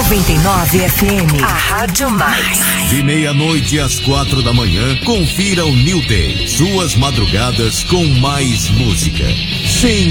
99 FM, a Rádio Mais. De meia-noite às 4 da manhã, confira o New Day. Suas madrugadas com mais música. Sem